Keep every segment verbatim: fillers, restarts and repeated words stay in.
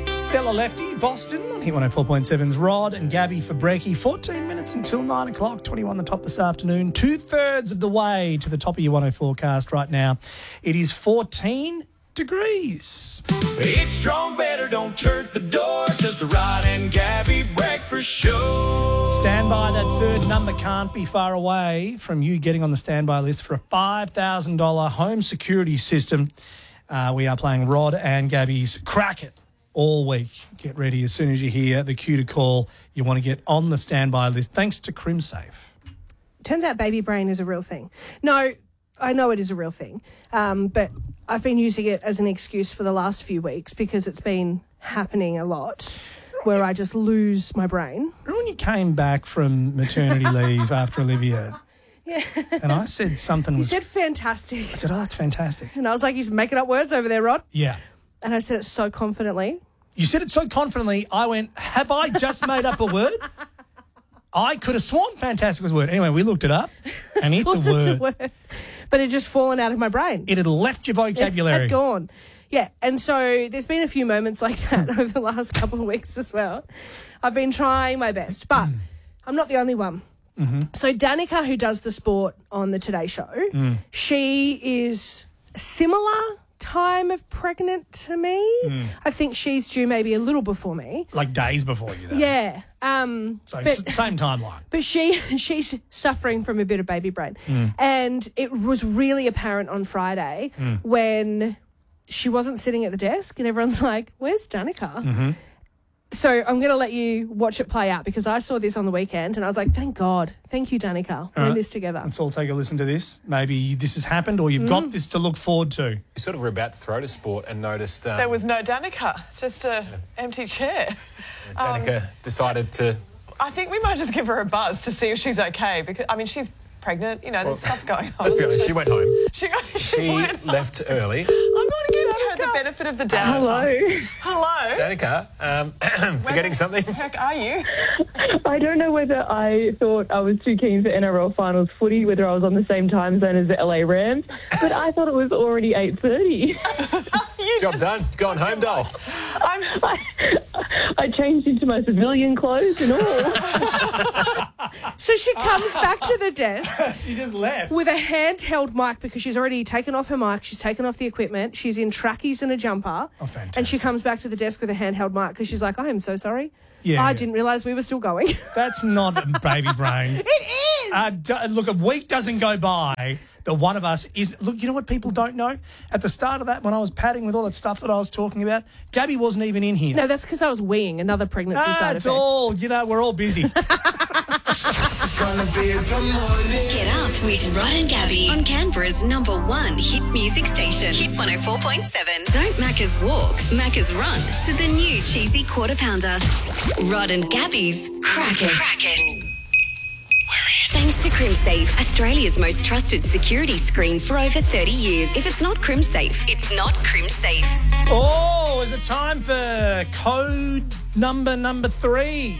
Stella Lefty, Boston, on Hit one oh four point seven's Rod and Gabby for Brekkie. fourteen minutes until nine o'clock, twenty-one the top this afternoon. Two-thirds of the way to the top of your one oh forecast right now. It is fourteen degrees. It's strong, better don't turn the door. Just the Rod and Gabby breakfast show. Stand by, that third number can't be far away from you getting on the standby list for a five thousand dollars home security system. Uh, we are playing Rod and Gabby's Crack It all week. Get ready as soon as you hear the cue to call. You want to get on the standby list thanks to CrimSafe. Turns out baby brain is a real thing. No, I know it is a real thing, um, but I've been using it as an excuse for the last few weeks because it's been happening a lot where I just lose my brain. Remember when you came back from maternity leave after Olivia? Yeah. And I said something You was... said fantastic. I said, oh, that's fantastic. And I was like, he's making up words over there, Rod. Yeah. And I said it so confidently. You said it so confidently, I went, have I just made up a word? I could have sworn fantastic was a word. Anyway, we looked it up, and it's Of course a word. it's a word. But it just fallen out of my brain. It had left your vocabulary. It had gone. Yeah, and so there's been a few moments like that over the last couple of weeks as well. I've been trying my best, but I'm not the only one. Mm-hmm. So Danica, who does the sport on the Today Show, Mm. she is similar time of pregnant to me. Mm. I think she's due maybe a little before me. Like days before you, though. Yeah. Um, So but, s- same timeline. but she she's suffering from a bit of baby brain. Mm. And it was really apparent on Friday Mm. when she wasn't sitting at the desk and everyone's like, where's Danica? Mm-hmm. So I'm going to let you watch it play out because I saw this on the weekend and I was like, thank God. Thank you, Danica. We're in right. this together. Let's all take a listen to this. Maybe this has happened or you've Mm. got this to look forward to. You sort of were about to throw to sport and noticed um, There was no Danica, just an empty chair. Danica decided to... I think we might just give her a buzz to see if she's okay because, I mean, she's pregnant, you know, there's Well, stuff going on. Let's be honest, she went home. She, she, She went left early. I'm going to give her the benefit of the doubt. Hello. Hello. Danica, um, forgetting something? Where the heck are you? I don't know whether I thought I was too keen for N R L Finals footy, whether I was on the same time zone as the L A Rams, but I thought it was already eight thirty. Job done. Gone home, doll. I'm... I, I changed into my civilian clothes and all. So she comes back to the desk She just left. with a handheld mic because she's already taken off her mic. She's taken off the equipment. She's in trackies and a jumper. Oh, fantastic. And she comes back to the desk with a handheld mic because she's like, I am so sorry. Yeah, I yeah. didn't realise we were still going. That's not a baby brain. It is. Uh, d- look, a week doesn't go by that one of us is... Look, you know what people don't know? At the start of that, when I was padding with all that stuff that I was talking about, Gabby wasn't even in here. No, that's because I was weeing, another pregnancy ah, side it's effect. all... You know, we're all busy. It's gonna be a good morning. Get up with Rod and Gabby on Canberra's number one hit music station, Hit one oh four point seven. Don't Macca's walk, Macca's run to the new cheesy quarter pounder. Rod and Gabby's Crack It. Crack It. Thanks to CrimSafe, Australia's most trusted security screen for over thirty years. If it's not CrimSafe, it's not CrimSafe. Oh, is it time for code number number three?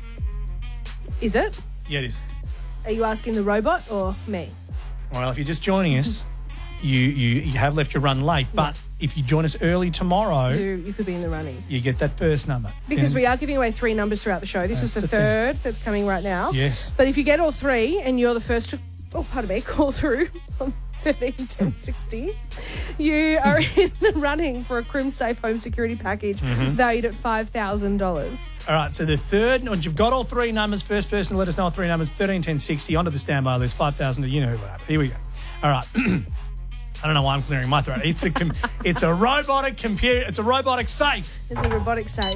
Is it? Yeah, it is. Are you asking the robot or me? Well, if you're just joining us, you, you, you have left your run late, but if you join us early tomorrow, You, you could be in the running. you get that first number. Because Then- we are giving away three numbers throughout the show. This is the, the thing. third that's coming right now. Yes. But if you get all three and you're the first to, oh, pardon me, call through on thirteen ten sixty, you are in the running for a CrimSafe home security package Mm-hmm. valued at five thousand dollars. All right, so the third, once you've got all three numbers, first person to let us know all three numbers, thirteen ten sixty, onto the standby list, five thousand, you know what happened. Here we go. All right. I don't know why I'm clearing my throat. It's a com- it's a robotic computer. It's a robotic safe. It's a robotic safe.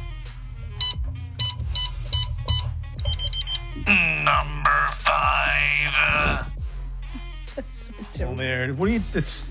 Number five. That's so Well, terrible. there. What do you? It's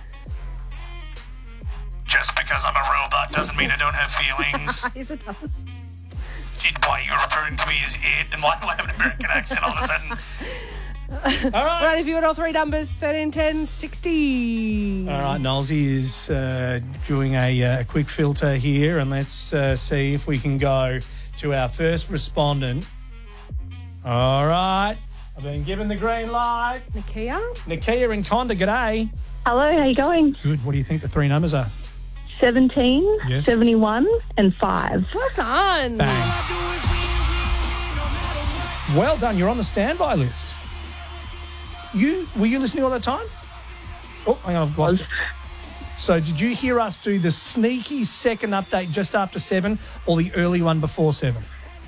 just because I'm a robot doesn't mean I don't have feelings. Yes, it does. Why you're referring to me as it, and why do I have an American accent all of a sudden? All right. Right, if you got all three numbers, thirteen ten sixty. All right, Nolsey is uh, doing a, uh, a quick filter here, and let's uh, see if we can go to our first respondent. All right, I've been given the green light. Nakia? Nakia and Conda, g'day. Hello, how you going? Good. What do you think the three numbers are? seventeen, Yes. seventy-one, and five. Well done. Bang. Well done. You're on the standby list. You were you listening all that time? Oh, hang on, I've lost it. So did you hear us do the sneaky second update just after seven or the early one before seven?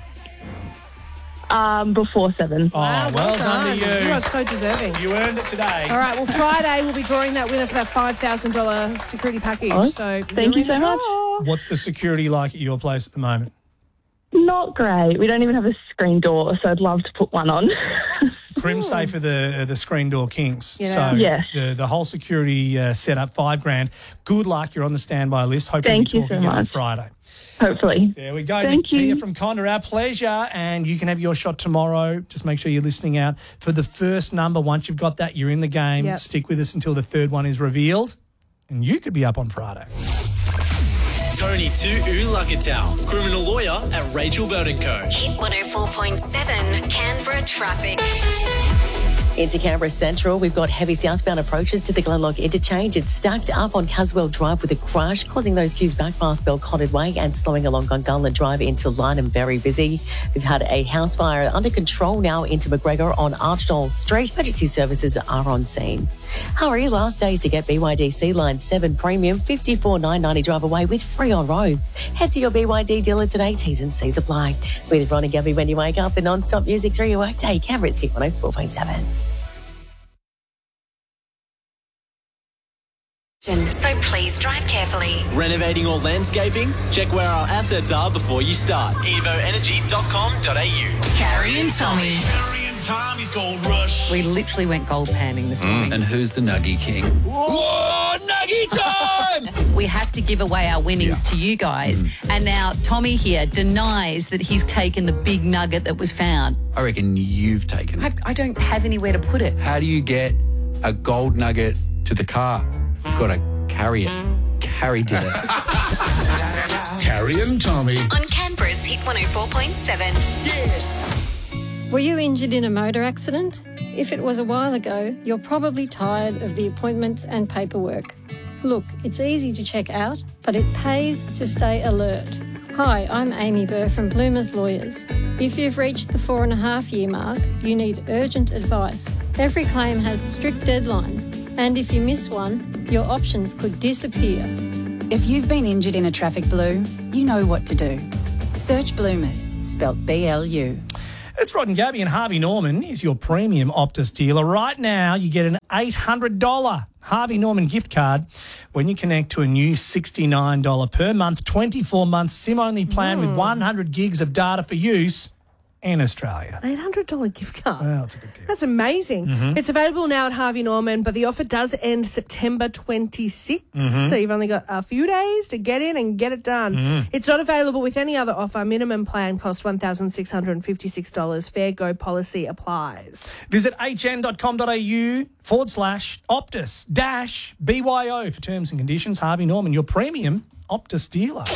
Um, before seven. Oh, well, well done. to you. You are so deserving. You earned it today. All right, well, Friday we'll be drawing that winner for that five thousand dollars security package. Oh, so thank you're you in so the much. draw. What's the security like at your place at the moment? Not great. We don't even have a screen door, so I'd love to put one on. Crim safe are the the screen door kings. Yeah. So Yes. the the whole security uh, setup, five grand. Good luck. You're on the standby list. Hopefully Thank we you talk so again on much. Friday. Hopefully. There we go. Thank Nakia you. from Condor, our pleasure. And you can have your shot tomorrow. Just make sure you're listening out for the first number. Once you've got that, you're in the game. Yep. Stick with us until the third one is revealed. And you could be up on Friday. Tony Tu'u Lukatau, criminal lawyer at Rachel Burton Co. Hit one oh four point seven Canberra traffic. Into Canberra Central, we've got heavy southbound approaches to the Glenlock interchange. It's stacked up on Caswell Drive with a crash, causing those queues back past Belconnen Way and slowing along Gungahlin Drive into Lynham. Very busy. We've had a house fire under control now into McGregor on Archdale Street. Emergency services are on scene. Hurry, last days to get B Y D C Line seven Premium, fifty-four nine ninety drive away with free on roads. Head to your B Y D dealer today. T's and C's apply. With Ron and Gabby when you wake up and non-stop music through your workday. Canberra's Hit one oh four point seven. So please drive carefully. Renovating or landscaping? Check where our assets are before you start. evo energy dot com dot a u. Carrie and Tommy. Harry and Tommy's Gold Rush. We literally went gold panning this morning. And who's the Nuggie King? Whoa, Nuggie time! We have to give away our winnings to you guys. And now Tommy here denies that he's taken the big nugget that was found. I reckon you've taken it. I, I don't have anywhere to put it. How do you get a gold nugget to the car? You've got to carry it. Carrie did it. Carrie and Tommy. On Canberra's Hit one oh four point seven. Were you injured in a motor accident? If it was a while ago, you're probably tired of the appointments and paperwork. Look, it's easy to check out, but it pays to stay alert. Hi, I'm Amy Burr from Bloomers Lawyers. If you've reached the four and a half year mark, you need urgent advice. Every claim has strict deadlines, and if you miss one, your options could disappear. If you've been injured in a traffic blue, you know what to do. Search Bloomers, spelt B L U. It's Rod and Gabby, and Harvey Norman is your premium Optus dealer. Right now, you get an eight hundred dollars Harvey Norman gift card when you connect to a new sixty-nine dollars per month, twenty-four month SIM-only plan with one hundred gigs of data for use in Australia. eight hundred dollars gift card. Well, that's a good deal. That's amazing. Mhm. It's available now at Harvey Norman, but the offer does end September twenty-sixth. Mhm. So you've only got a few days to get in and get it done. Mhm. It's not available with any other offer. Minimum plan costs one thousand six hundred fifty-six dollars. Fair go policy applies. Visit hn.com.au forward slash Optus dash B Y O for terms and conditions. Harvey Norman, your premium Optus dealer.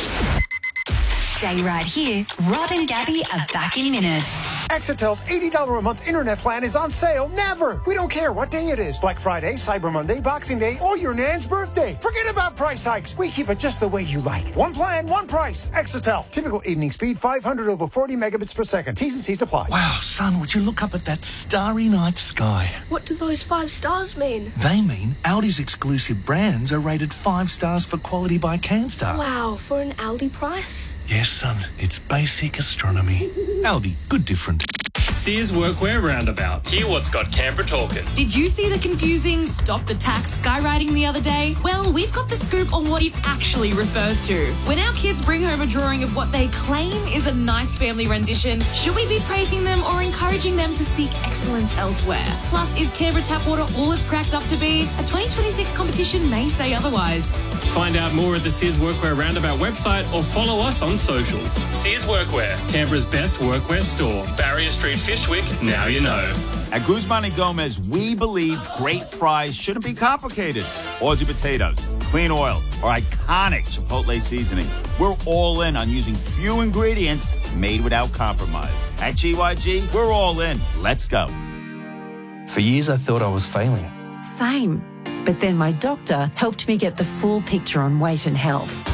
Stay right here. Rod and Gabby are back in minutes. Exitel's eighty dollars a month internet plan is on sale never. We don't care what day it is. Black Friday, Cyber Monday, Boxing Day, or your Nan's birthday. Forget about price hikes. We keep it just the way you like. One plan, one price. Exitel. Typical evening speed, five hundred over forty megabits per second. T's and C's apply. Wow, son, would you look up at that starry night sky? What do those five stars mean? They mean Audi's exclusive brands are rated five stars for quality by CanStar. Wow, for an Aldi price? Yes, son, it's basic astronomy. Aldi, good difference. Sears Workwear Roundabout. Hear what's got Canberra talking. Did you see the confusing stop the tax skywriting the other day? Well, we've got the scoop on what it actually refers to. When our kids bring home a drawing of what they claim is a nice family rendition, should we be praising them or encouraging them to seek excellence elsewhere? Plus, is Canberra tap water all it's cracked up to be? A twenty twenty-six competition may say otherwise. Find out more at the Sears Workwear Roundabout website or follow us on socials. Sears Workwear, Canberra's best workwear store. Barrier Street, Fishwick, now you know. At Guzman and Gomez, we believe great fries shouldn't be complicated. Aussie potatoes, clean oil, or iconic Chipotle seasoning. We're all in on using few ingredients made without compromise. At G Y G, we're all in. Let's go. For years, I thought I was failing. Same. But then my doctor helped me get the full picture on weight and health.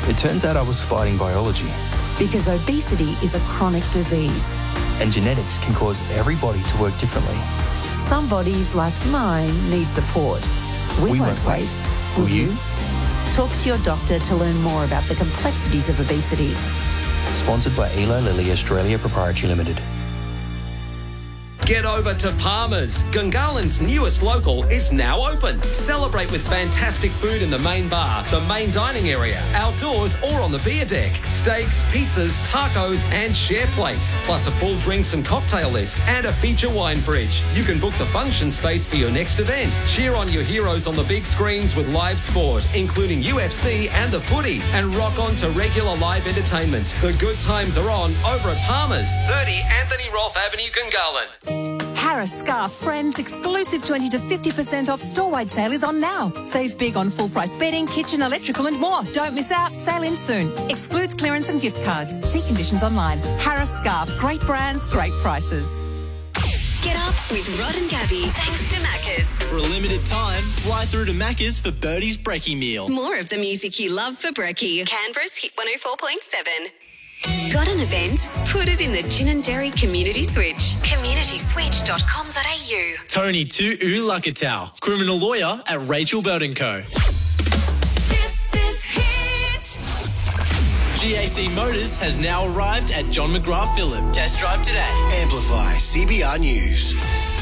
It turns out I was fighting biology. Because obesity is a chronic disease. And genetics can cause every body to work differently. Some bodies, like mine, need support. We, We won't won't wait. wait. Will Will you? you? Talk to your doctor to learn more about the complexities of obesity. Sponsored by Eli Lilly Australia Proprietary Limited. Get over to Palmer's. Gungahlin's newest local is now open. Celebrate with fantastic food in the main bar, the main dining area, outdoors or on the beer deck. Steaks, pizzas, tacos and share plates. Plus a full drinks and cocktail list and a feature wine fridge. You can book the function space for your next event. Cheer on your heroes on the big screens with live sport, including U F C and the footy. And rock on to regular live entertainment. The good times are on over at Palmer's, thirty Anthony Roth Avenue, Gungahlin. Harris Scarf Friends exclusive twenty to fifty percent off store-wide sale is on now. Save big on full-price bedding, kitchen, electrical and more. Don't miss out. Sale ends soon. Excludes clearance and gift cards. See conditions online. Harris Scarf. Great brands, great prices. Get up with Rod and Gabby thanks to Macca's. For a limited time, fly through to Macca's for Birdie's Brekkie meal. More of the music you love for Brekkie. Canberra's Hit one oh four point seven. Got an event? Put it in the Gin and Dairy Community Switch. community switch dot com dot a u. Tony Tu Lakatau, criminal lawyer at Rachel Bird and Co. This is Hit. G A C Motors has now arrived at John McGrath Phillip. Test drive today. Amplify C B R News.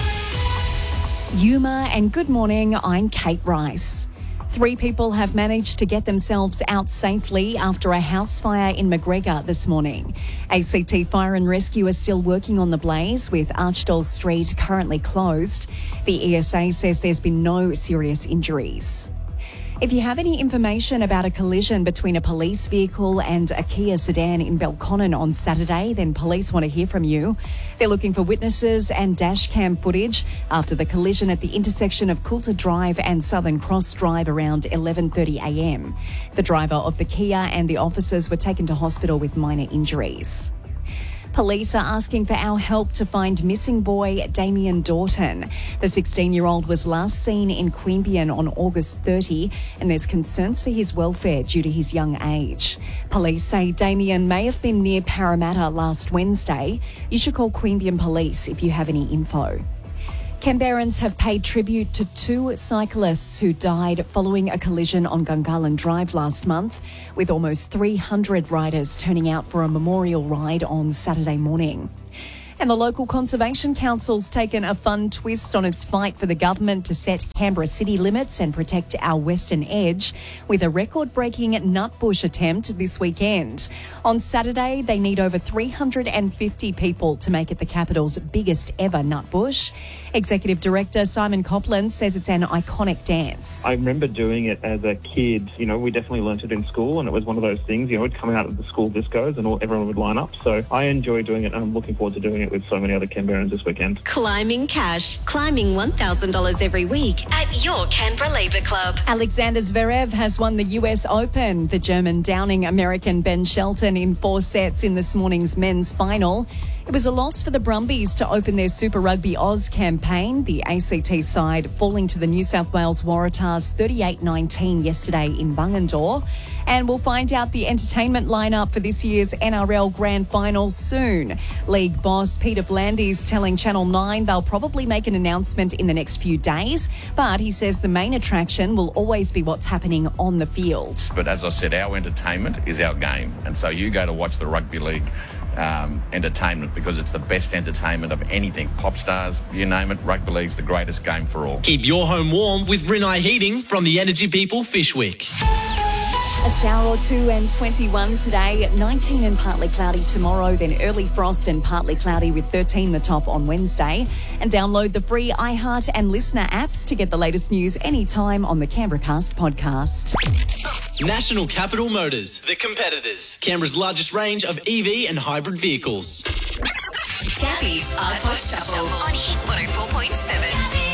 Yuma and good morning, I'm Kate Rice. Three people have managed to get themselves out safely after a house fire in McGregor this morning. A C T Fire and Rescue are still working on the blaze, with Archdale Street currently closed. The E S A says there's been no serious injuries. If you have any information about a collision between a police vehicle and a Kia sedan in Belconnen on Saturday, then police want to hear from you. They're looking for witnesses and dash cam footage after the collision at the intersection of Coulter Drive and Southern Cross Drive around eleven thirty a m. The driver of the Kia and the officers were taken to hospital with minor injuries. Police are asking for our help to find missing boy Damien Doughton. The sixteen-year-old was last seen in Queanbeyan on August thirtieth, and there's concerns for his welfare due to his young age. Police say Damien may have been near Parramatta last Wednesday. You should call Queanbeyan Police if you have any info. Canberrans have paid tribute to two cyclists who died following a collision on Gungahlin Drive last month, with almost three hundred riders turning out for a memorial ride on Saturday morning. And the local Conservation Council's taken a fun twist on its fight for the government to set Canberra city limits and protect our western edge with a record-breaking nutbush attempt this weekend. On Saturday, they need over three hundred fifty people to make it the capital's biggest ever nutbush. Executive Director Simon Copland says it's an iconic dance. I remember doing it as a kid. You know, we definitely learnt it in school, and it was one of those things, you know, it'd come out of the school discos and all, everyone would line up. So I enjoy doing it, and I'm looking forward to doing it with so many other Canberrans this weekend. Climbing cash. Climbing one thousand dollars every week at your Canberra Labour Club. Alexander Zverev has won the U S Open. The German downing American Ben Shelton in four sets in this morning's men's final. It was a loss for the Brumbies to open their Super Rugby Oz campaign, the A C T side falling to the New South Wales Waratahs thirty-eight nineteen yesterday in Bungendore. And we'll find out the entertainment lineup for this year's N R L Grand Final soon. League boss Peter V'landys telling Channel nine they'll probably make an announcement in the next few days, but he says the main attraction will always be what's happening on the field. But as I said, our entertainment is our game. And so you go to watch the Rugby League Um, entertainment because it's the best entertainment of anything. Pop stars, you name it, Rugby League's the greatest game for all. Keep your home warm with Rinnai Heating from the Energy People Fishwick. A shower or two and twenty-one today, nineteen and partly cloudy tomorrow, then early frost and partly cloudy with thirteen the top on Wednesday. And download the free iHeart and Listener apps to get the latest news anytime on the Canberra Cast podcast. National Capital Motors, the competitors. Canberra's largest range of E V and hybrid vehicles. Gabby's iPod Shuffle on Hit one oh four point seven.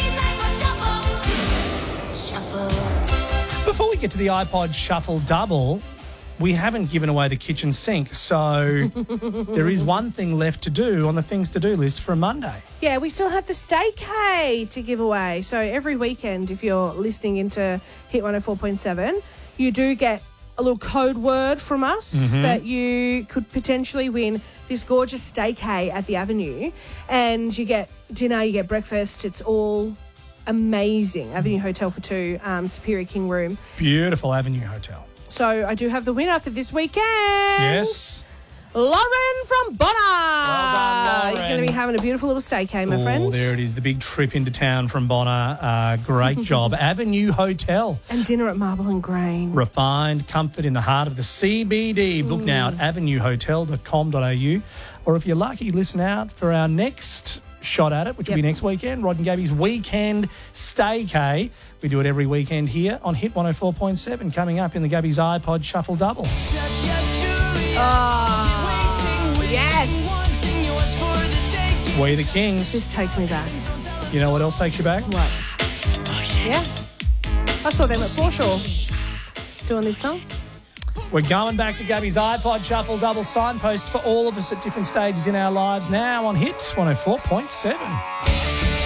Shuffle. Before we get to the iPod Shuffle double, we haven't given away the kitchen sink, so there is one thing left to do on the things to do list for Monday. Yeah, we still have the staycay to give away. So every weekend, if you're listening into Hit one oh four point seven, you do get a little code word from us Mhm. that you could potentially win this gorgeous staycay at the Avenue. And you get dinner, you get breakfast. It's all amazing. Avenue Hotel for two, um, Superior King Room. Beautiful Avenue Hotel. So I do have the winner for this weekend. Yes. Lauren from Bonner. Well done, Lauren. You're going to be having a beautiful little staycay, my oh, friend. there it is, the big trip into town from Bonner. Uh, great job. Avenue Hotel. And dinner at Marble and Grain. Refined comfort in the heart of the C B D. Book now at avenue hotel dot com dot a u. Or if you're lucky, listen out for our next shot at it, which will Yep. be next weekend. Rod and Gabby's Weekend Staycay. We do it every weekend here on Hit one oh four point seven. Coming up in the Gabby's iPod Shuffle Double. Oh, yes. We the Kings. This takes me back. You know what else takes you back? What? Yeah. I saw them at Foreshore doing this song. We're going back to Gabby's iPod Shuffle Double, signposts for all of us at different stages in our lives now on Hit one oh four point seven.